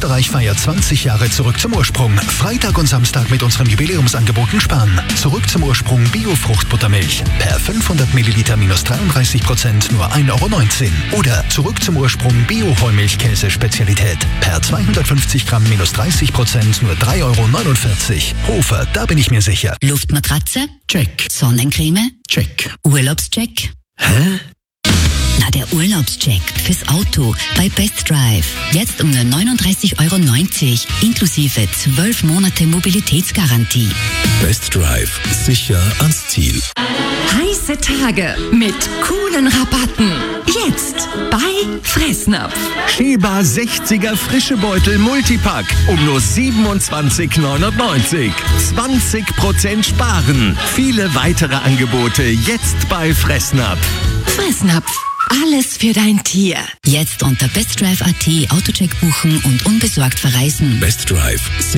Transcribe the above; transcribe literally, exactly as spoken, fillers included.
Österreich feiert zwanzig Jahre Zurück zum Ursprung. Freitag und Samstag mit unserem Jubiläumsangeboten sparen. Zurück zum Ursprung Bio-Fruchtbuttermilch. Per fünfhundert Milliliter minus dreiunddreißig Prozent nur ein Euro neunzehn. Oder Zurück zum Ursprung Bio-Heumilchkäse-Spezialität. Per zweihundertfünfzig Gramm minus dreißig Prozent nur drei Euro neunundvierzig. Hofer, da bin ich mir sicher. Luftmatratze? Check. Sonnencreme? Check. Urlaubscheck? Hä? Na, der Urlaubscheck fürs Auto bei Best Drive. Jetzt um nur neununddreißig Euro neunzig inklusive zwölf Monate Mobilitätsgarantie. Best Drive. Sicher ans Ziel. Heiße Tage mit coolen Rabatten. Jetzt bei Fressnapf. Schäber sechziger frische Beutel Multipack um nur siebenundzwanzig neunundneunzig. zwanzig Prozent sparen. Viele weitere Angebote jetzt bei Fressnapf. Fressnapf. Alles für dein Tier. Jetzt unter bestdrive punkt at Autocheck buchen und unbesorgt verreisen. Best Drive.